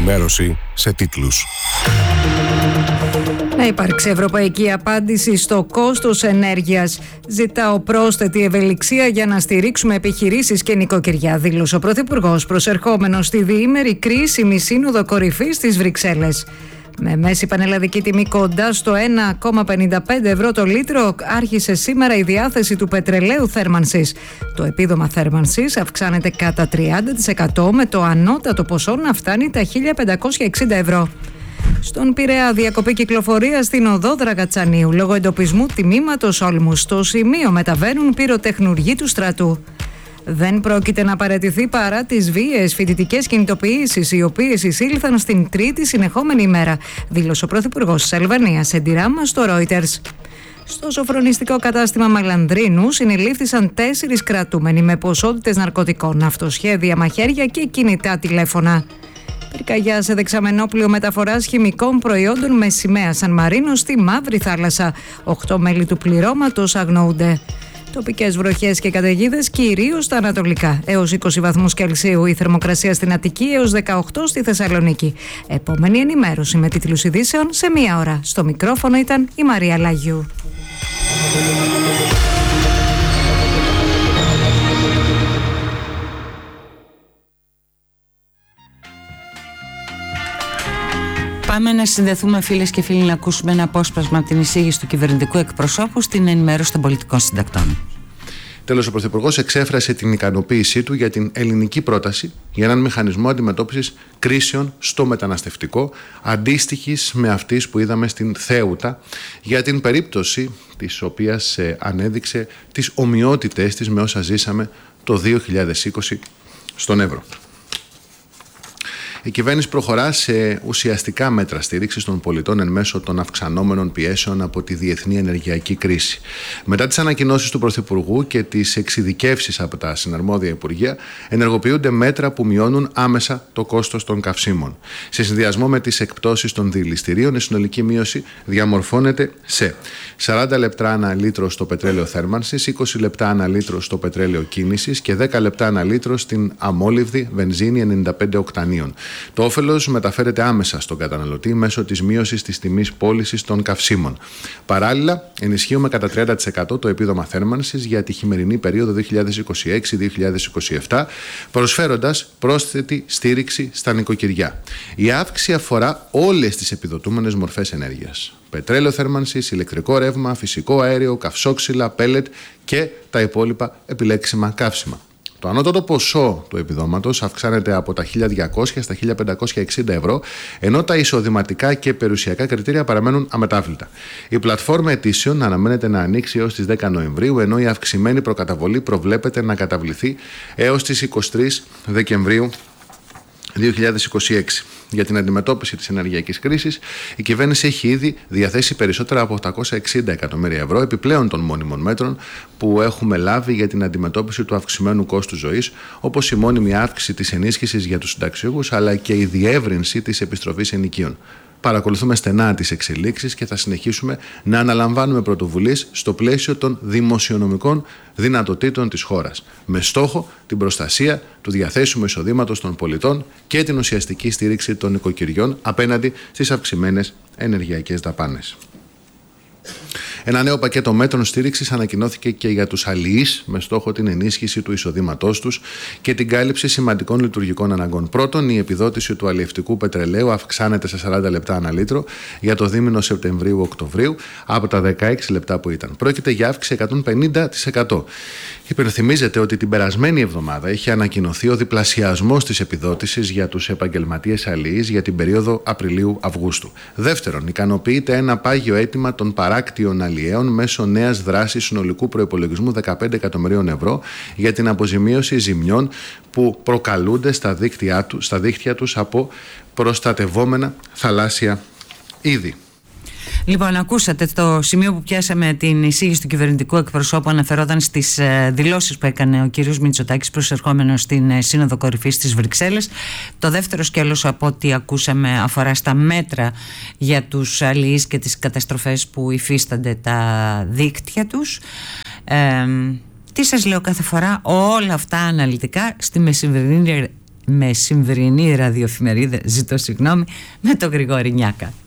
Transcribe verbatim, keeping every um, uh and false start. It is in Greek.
ενημέρωση σε τίτλους. Να υπάρξει ευρωπαϊκή απάντηση στο κόστος ενέργειας. Ζητάω πρόσθετη ευελιξία για να στηρίξουμε επιχειρήσεις και νοικοκυριά, δήλωσε ο Πρωθυπουργός προσερχόμενος στη διήμερη κρίσιμη σύνοδο κορυφής στις Βρυξέλλες. Με μέση πανελλαδική τιμή κοντά στο ένα κόμμα πενήντα πέντε ευρώ το λίτρο, άρχισε σήμερα η διάθεση του πετρελαίου θέρμανσης. Το επίδομα θέρμανσης αυξάνεται κατά τριάντα τοις εκατό, με το ανώτατο ποσό να φτάνει τα χίλια πεντακόσια εξήντα ευρώ. Στον Πειραιά, διακοπή κυκλοφορία στην οδό Δραγατσανίου λόγω εντοπισμού τιμήματος όλμου. Στο σημείο μεταβαίνουν πυροτεχνουργοί του στρατού. Δεν πρόκειται να παραιτηθεί παρά τις βίαιες φοιτητικές κινητοποιήσεις, οι οποίες εισήλθαν στην τρίτη συνεχόμενη ημέρα, δήλωσε ο Πρωθυπουργός της Αλβανίας σε ντυράμα στο Reuters. Στο σοφρονιστικό κατάστημα Μαλανδρίνου συνελήφθησαν τέσσερις κρατούμενοι με ποσότητες ναρκωτικών, αυτοσχέδια, μαχαίρια και κινητά τηλέφωνα. Πυρκαγιά σε δεξαμενόπλιο μεταφοράς χημικών προϊόντων με σημαία Σαν Μαρίνο στη Μαύρη Θάλασσα. Οκτώ μέλη του πληρώματος αγνοούνται. Τοπικές βροχές και καταιγίδες κυρίως στα ανατολικά. Έως είκοσι βαθμούς Κελσίου η θερμοκρασία στην Αττική, έως δεκαοκτώ στη Θεσσαλονίκη. Επόμενη ενημέρωση με τίτλους ειδήσεων σε μία ώρα. Στο μικρόφωνο ήταν η Μαρία Λάγιου. Πάμε να συνδεθούμε, φίλες και φίλοι, να ακούσουμε ένα απόσπασμα από την εισήγηση του κυβερνητικού εκπροσώπου στην ενημέρωση των πολιτικών συντακτών. Τέλος, ο Πρωθυπουργός εξέφρασε την ικανοποίησή του για την ελληνική πρόταση για έναν μηχανισμό αντιμετώπισης κρίσεων στο μεταναστευτικό, αντίστοιχης με αυτής που είδαμε στην Θέουτα, για την περίπτωση της οποίας ανέδειξε τις ομοιότητες της με όσα ζήσαμε το δύο χιλιάδες είκοσι στον Εύρο. Η κυβέρνηση προχωρά σε ουσιαστικά μέτρα στήριξης των πολιτών εν μέσω των αυξανόμενων πιέσεων από τη διεθνή ενεργειακή κρίση. Μετά τις ανακοινώσεις του Πρωθυπουργού και τις εξειδικεύσεις από τα συναρμόδια Υπουργεία, ενεργοποιούνται μέτρα που μειώνουν άμεσα το κόστος των καυσίμων. Σε συνδυασμό με τις εκπτώσεις των δηληστηρίων, η συνολική μείωση διαμορφώνεται σε σαράντα λεπτά ανά λίτρο στο πετρέλαιο θέρμανσης, είκοσι λεπτά ανά λίτρο στο πετρέλαιο κίνησης και δέκα λεπτά ανά λίτρο στην αμόλυβδη βενζίνη ενενήντα πέντε οκτανίων. Το όφελος μεταφέρεται άμεσα στον καταναλωτή μέσω της μείωσης της τιμής πώλησης των καυσίμων. Παράλληλα, ενισχύουμε κατά τριάντα τοις εκατό το επίδομα θέρμανσης για τη χειμερινή περίοδο δύο χιλιάδες είκοσι έξι δύο χιλιάδες είκοσι επτά, προσφέροντας πρόσθετη στήριξη στα νοικοκυριά. Η αύξηση αφορά όλες τις επιδοτούμενες μορφές ενέργειας: πετρέλαιο θέρμανσης, ηλεκτρικό ρεύμα, φυσικό αέριο, καυσόξυλα, πέλετ και τα υπόλοιπα επιλέξιμα καύσιμα. Το ανώτατο ποσό του επιδόματος αυξάνεται από τα χίλια διακόσια στα χίλια πεντακόσια εξήντα ευρώ, ενώ τα εισοδηματικά και περιουσιακά κριτήρια παραμένουν αμετάβλητα. Η πλατφόρμα αιτήσεων αναμένεται να ανοίξει έως τις δέκα Νοεμβρίου, ενώ η αυξημένη προκαταβολή προβλέπεται να καταβληθεί έως τις είκοσι τρεις Δεκεμβρίου δύο χιλιάδες είκοσι έξι. Για την αντιμετώπιση της ενεργειακής κρίσης, η κυβέρνηση έχει ήδη διαθέσει περισσότερα από οκτακόσια εξήντα εκατομμύρια ευρώ επιπλέον των μόνιμων μέτρων που έχουμε λάβει για την αντιμετώπιση του αυξημένου κόστου ζωής, όπως η μόνιμη αύξηση της ενίσχυσης για τους συνταξιούχους, αλλά και η διεύρυνση της επιστροφής ενοικίων. Παρακολουθούμε στενά τις εξελίξεις και θα συνεχίσουμε να αναλαμβάνουμε πρωτοβουλίες στο πλαίσιο των δημοσιονομικών δυνατοτήτων της χώρας, με στόχο την προστασία του διαθέσιμου εισοδήματος των πολιτών και την ουσιαστική στήριξη των νοικοκυριών απέναντι στις αυξημένες ενεργειακές δαπάνες. Ένα νέο πακέτο μέτρων στήριξης ανακοινώθηκε και για τους αλληλείς με στόχο την ενίσχυση του εισοδήματός τους και την κάλυψη σημαντικών λειτουργικών αναγκών. Πρώτον, η επιδότηση του αλλιευτικού πετρελαίου αυξάνεται σε σαράντα λεπτά ανά λίτρο για το δίμηνο Σεπτεμβρίου-Οκτωβρίου από τα δεκαέξι λεπτά που ήταν. Πρόκειται για αύξηση εκατόν πενήντα τοις εκατό. Υπενθυμίζεται ότι την περασμένη εβδομάδα είχε ανακοινωθεί ο διπλασιασμός της επιδότησης για τους επαγγελματίες αλληλείς για την περίοδο Απριλίου-Αυγούστου. Δεύτερον, ικανοποιείται ένα πάγιο αίτημα των παράκτιων αλλιέων μέσω νέας δράσης συνολικού προϋπολογισμού δεκαπέντε εκατομμυρίων ευρώ για την αποζημίωση ζημιών που προκαλούνται στα δίκτυά του, στα δίκτυα τους από προστατευόμενα θαλάσσια είδη. Λοιπόν, ακούσατε το σημείο που πιάσαμε την εισήγηση του κυβερνητικού εκπροσώπου, αναφερόταν στις δηλώσεις που έκανε ο κύριος Μητσοτάκης προσερχόμενος στην Σύνοδο Κορυφής στις Βρυξέλλες. Το δεύτερο σκέλος, από ό,τι ακούσαμε, αφορά στα μέτρα για τους αλληλείς και τις καταστροφές που υφίστανται τα δίκτυα τους. Ε, τι σας λέω κάθε φορά, όλα αυτά αναλυτικά στη μεσημερινή μεσημβρινή ραδιοεφημερίδα, ζητώ συγγνώμη, με τον Γρηγόρη Νιάκα.